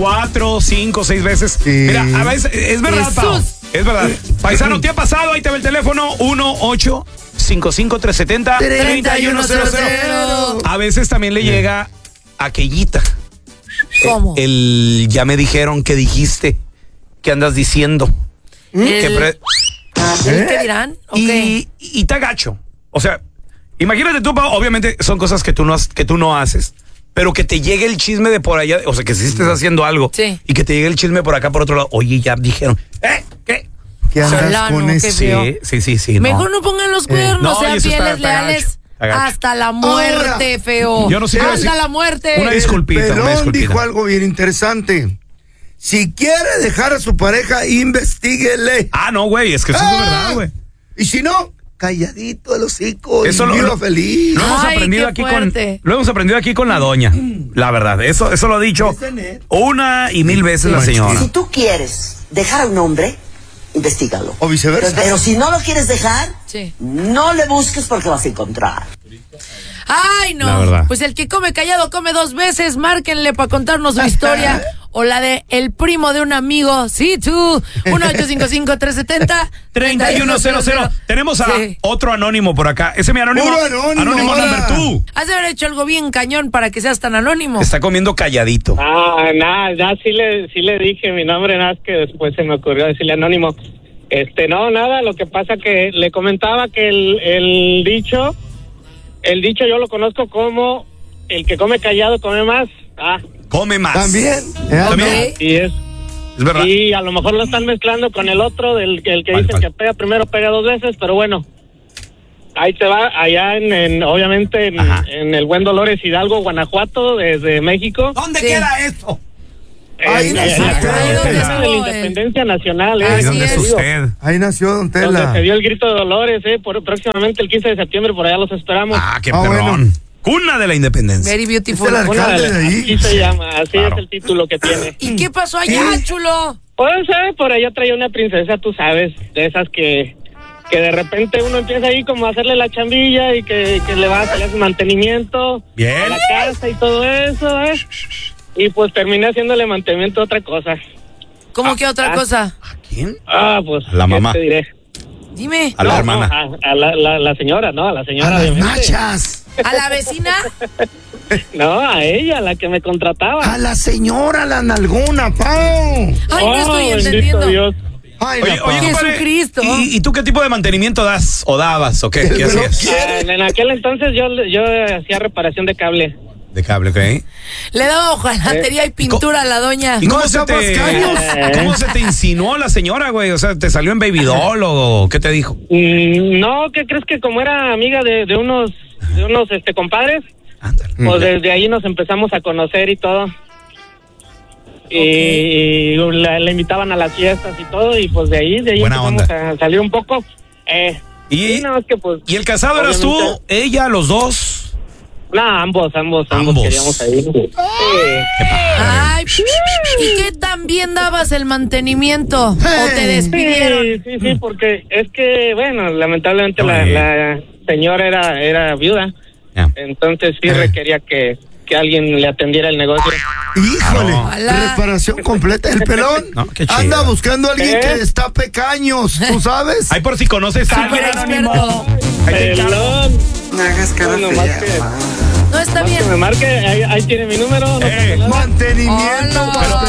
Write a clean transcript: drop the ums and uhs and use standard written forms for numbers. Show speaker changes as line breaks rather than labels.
4, 5, 6 veces.
Sí.
Mira, a veces, es verdad, Pau. Es verdad. Paisano, ¿te ha pasado? Ahí te ve el teléfono, 1-855-370-3100. A veces también le llega aquellita.
¿Cómo?
Ya me dijeron que dijiste, que andas diciendo.
¿Qué dirán? Okay.
Y te agacho. O sea, imagínate tú, Pau, obviamente son cosas que tú no haces, pero que te llegue el chisme de por allá, o sea, que si estés haciendo algo,
sí,
y que te llegue el chisme por acá, por otro lado. Oye, ya dijeron, ¿qué?
¿Qué andas con eso?
Sí.
Mejor no pongan los cuernos,
No,
sean
eso
fieles,
está
leales.
agacho.
Hasta la muerte,
Ahora,
feo.
Yo no sé.
Hasta la muerte.
Una disculpita.
Pelón dijo algo bien interesante. Si quiere dejar a su pareja, investíguele.
Ah, no, güey, es que eso es verdad, güey.
Y si no, calladito el hocico,
Eso
y viva feliz.
Lo hemos aprendido aquí con la doña. La verdad, eso lo ha dicho una y mil veces la señora.
Si tú quieres dejar a un hombre, investígalo.
O viceversa.
Pero si no lo quieres dejar,
Sí.
no le busques porque vas a encontrar.
Ay,
La
no.
verdad.
Pues el que come callado come 2 veces. Márquenle para contarnos su historia. O la de el primo de un amigo. Sí, tú.
1-855-370-3100. Tenemos a otro anónimo por acá. Ese es mi anónimo. Anónimo number 2.
Has de haber hecho algo bien cañón para que seas tan anónimo.
Está comiendo calladito.
Nada, sí le dije mi nombre, nada más que después se me ocurrió decirle anónimo. No, nada, lo que pasa que le comentaba que el dicho yo lo conozco como el que come callado come más.
Come más.
También.
También.
Y es
verdad.
Y a lo mejor lo están mezclando con el otro, el que dice que pega primero, pega 2 veces, pero bueno. Ahí te va, allá obviamente en el Buen Dolores Hidalgo, Guanajuato, desde México.
¿Dónde queda eso?
Ahí nació
de la Independencia Nacional,
Ahí donde es usted.
Ahí nació Don Tela.
Donde se dio el grito de Dolores, próximamente el 15 de septiembre, por allá los esperamos.
Qué perrón.
Bueno.
Cuna de la Independencia.
Very beautiful.
Es el alcalde de ahí.
Así se llama, así
Claro.
es el título que tiene.
¿Y qué pasó allá, chulo?
Pues, por allá traía una princesa, tú sabes, de esas que de repente uno empieza ahí como a hacerle la chambilla y que le va a hacer su mantenimiento
Bien.
a la casa y todo eso, Y pues terminé haciéndole mantenimiento a otra cosa.
¿Cómo que otra cosa?
¿A quién?
Pues.
A la mamá.
¿Qué te diré?
Dime.
A la hermana.
A la señora, ¿no? A la señora,
A las
obviamente.
machas.
¿A la vecina?
No, a ella, la que me contrataba.
A la señora, la nalgona, Pau.
Ay, no estoy
bendito
entendiendo.
Dios.
Ay,
Oye,
la Pau.
compadre,
Jesucristo.
¿Y tú qué tipo de mantenimiento das o dabas o qué? ¿Qué hacías?
En aquel entonces yo hacía reparación de cable.
De cable, ¿ok?
Le daba hojalatería y pintura a la doña.
¿Y cómo
No
se
sepas caños.
cómo se te insinuó la señora, güey? O sea, ¿te salió en Baby Doll o qué te dijo?
No, ¿qué crees? Que como era amiga de unos compadres,
Ándale.
pues desde ahí nos empezamos a conocer y todo. Y la invitaban a las fiestas y todo, y pues de ahí
Buena
empezamos
onda.
a salir un poco.
¿Y,
no, es que pues,
¿Y el casado eras tú,
obviamente-
ella, los dos?
No, ambos queríamos ahí. Sí.
Ay, ¿y qué tan bien dabas el mantenimiento? ¿O te despidieron?
Sí, porque es que, bueno, lamentablemente la señora era viuda,
Ya.
entonces sí requería que alguien le atendiera el negocio.
Híjole,
Ojalá.
reparación completa. El pelón
No, qué chido.
anda buscando a alguien que destape caños, ¿tú sabes?
Ay, por si conoces a
Súper experto.
Pelón.
No hagas cara
Bueno,
fea.
más que
No está
que me
bien.
marque, ahí tiene mi número. No,
Mantenimiento.
Hola.